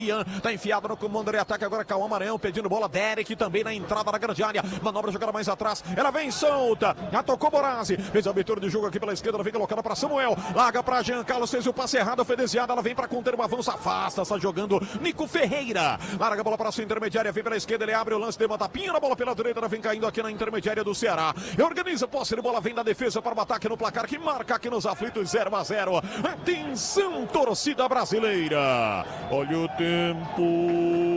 Ian tá enfiado no comando de ataque agora. Cauã Maranhão pedindo bola. Derek também na entrada da grande área. Manobra jogada mais atrás. Ela vem solta. Já tocou Borazzi. Fez a abertura de jogo aqui pela esquerda. Ela vem colocada para Samuel. Larga para Jean Carlos. Fez o passe errado. Foi desviada. Ela vem para conter o avanço. Afasta. Está jogando Nico Ferreira. Larga a bola para sua intermediária. Vem pela esquerda. Ele abre o lance. Deu uma tapinha na bola pela direita. Ela vem caindo aqui na intermediária do Ceará. Organiza posse de bola. Vem da defesa para o ataque no placar que marca aqui nos aflitos 0-0. Atenção, torcida brasileira. Olha o tempo.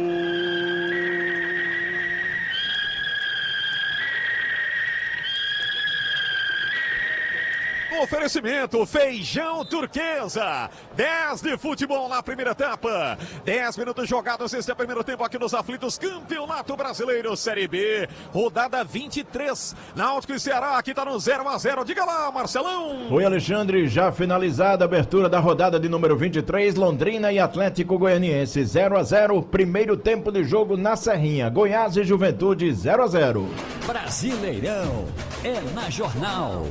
Oferecimento Feijão Turquesa. 10 de futebol na primeira etapa. 10 minutos jogados. Esse é o primeiro tempo aqui nos aflitos. Campeonato Brasileiro Série B. Rodada 23. Náutico e Ceará. Aqui tá no 0-0. Diga lá, Marcelão. Oi, Alexandre. Já finalizada a abertura da rodada de número 23. Londrina e Atlético Goianiense 0-0. Primeiro tempo de jogo na Serrinha. Goiás e Juventude 0-0. Brasileirão é na Jornal.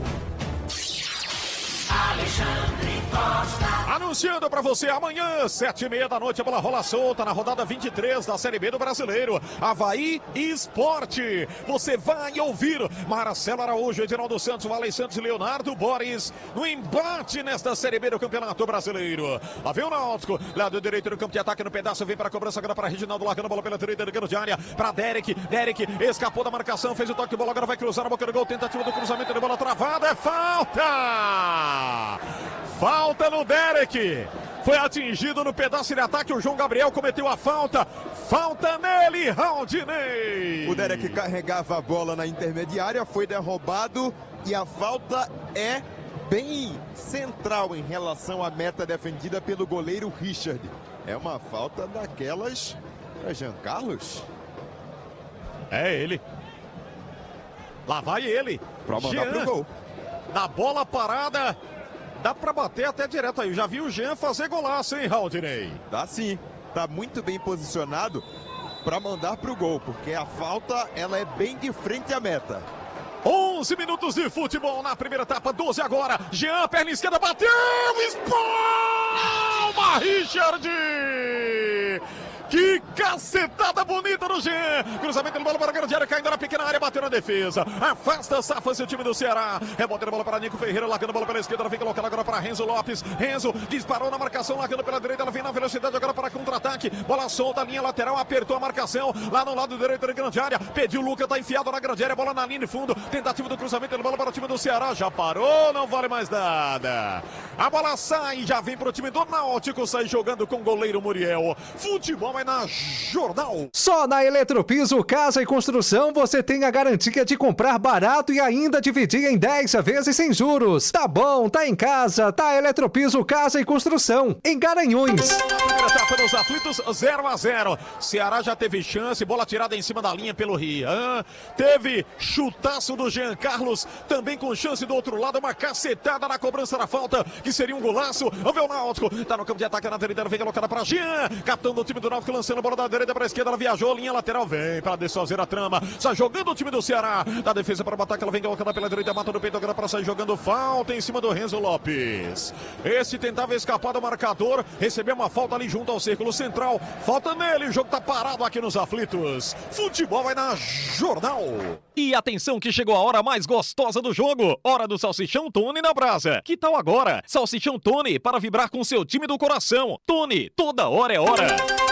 Alexandre Costa. Anunciando pra você amanhã, 7h30 da noite, a bola rola solta na rodada 23 da Série B do Brasileiro. Avaí Esporte. Você vai ouvir Marcelo Araújo, Edinaldo Santos, Valei Santos e Leonardo Boris no embate nesta Série B do Campeonato Brasileiro. Lá vem o Náutico, lado direito do campo de ataque no pedaço, vem para a cobrança agora para Reginaldo, largando a bola pela direita, ligando de área para Derek. Derek escapou da marcação, fez o toque de bola, agora vai cruzar a boca do gol, tentativa do cruzamento de bola travada, é falta! Falta no Derek. Foi atingido no pedaço de ataque. O João Gabriel cometeu a falta. Falta nele, Raudinei. O Derek carregava a bola na intermediária, foi derrubado e a falta é bem central em relação à meta defendida pelo goleiro Richard. É uma falta daquelas para Jean Carlos. É ele. Lá vai ele. Para mandar pro gol. Na bola parada. Dá pra bater até direto aí. Eu já vi o Jean fazer golaço, hein, Raudinei? Dá sim. Tá muito bem posicionado para mandar pro gol, porque a falta ela é bem de frente à meta. 11 minutos de futebol na primeira etapa, 12 agora. Jean, perna esquerda, bateu! Espalma, Richard! Que cacetada bonita do Jean. Cruzamento de bola para a grande área, caindo na pequena área, bateu na defesa. Afasta, safa-se o time do Ceará. Rebota a bola para Nico Ferreira, largando a bola pela esquerda. Ela vem colocando agora para Renzo Lopes. Renzo disparou na marcação, largando pela direita. Ela vem na velocidade agora para contra-ataque. Bola solta, linha lateral, apertou a marcação. Lá no lado direito da grande área. Pediu o Luca, tá enfiado na grande área. Bola na linha de fundo. Tentativa do cruzamento de bola para o time do Ceará. Já parou, não vale mais nada. A bola sai, já vem para o time do Náutico. Sai jogando com o goleiro Muriel. Futebol é na Jornal. Só na Eletropiso Casa e Construção você tem a garantia de comprar barato e ainda dividir em 10 vezes sem juros. Tá bom, tá em casa, tá Eletropiso Casa e Construção, em Garanhuns. Primeira etapa dos aflitos, 0-0. Ceará já teve chance, bola tirada em cima da linha pelo Rian. Teve chutaço do Jean Carlos, também com chance do outro lado, uma cacetada na cobrança da falta, que seria um golaço. Vamos ver o Náutico, tá no campo de ataque na direita, vem colocada para Jean, capitão do time do Náutico, lançando a bola da direita para a esquerda, ela viajou, linha lateral, vem para desfazer a trama, está jogando o time do Ceará, da defesa para o ataque, ela vem colocada pela direita, mata no peito agora para sair jogando, falta em cima do Renzo Lopes. Esse tentava escapar do marcador, recebeu uma falta ali junto ao círculo central, falta nele, o jogo tá parado aqui nos aflitos. Futebol vai na Jornal. E atenção que chegou a hora mais gostosa do jogo, hora do Salsichão Tony na brasa. Que tal agora? Salsichão Tony para vibrar com seu time do coração. Tony, toda hora é hora.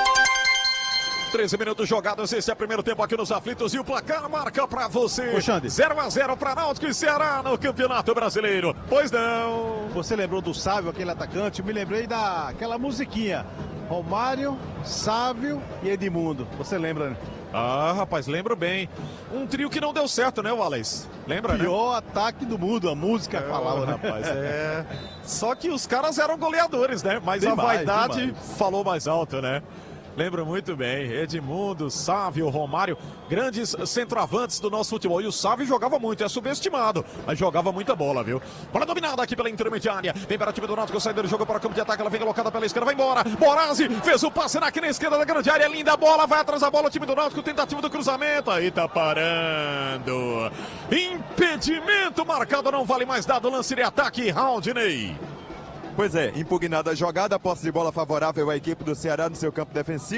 13 minutos jogados, esse é o primeiro tempo aqui nos aflitos e o placar marca pra você. 0-0 pra Náutico e Ceará no Campeonato Brasileiro. Pois não. Você lembrou do Sávio, aquele atacante? Eu me lembrei daquela musiquinha. Romário, Sávio e Edmundo. Você lembra, né? Ah, rapaz, lembro bem. Um trio que não deu certo, né, Wallace? Lembra, né? Pior ataque do mundo, a música falava, né? Rapaz, é. Só que os caras eram goleadores, né? Mas Demais, a vaidade demais. falou mais alto, né? Lembro muito bem, Edmundo, Sávio, Romário, grandes centroavantes do nosso futebol. E o Sávio jogava muito, é subestimado, mas jogava muita bola, viu? Bola dominada aqui pela intermediária, vem para o time do Náutico, saída do jogo para o campo de ataque, ela vem colocada pela esquerda, vai embora, Borazzi fez o passe aqui na esquerda da grande área, linda bola, vai atrás da bola, o time do Náutico, tentativa do cruzamento, aí tá parando. Impedimento marcado, não vale mais dado, lance de ataque, Raudinei. Pois é, impugnada a jogada, posse de bola favorável à equipe do Ceará no seu campo defensivo.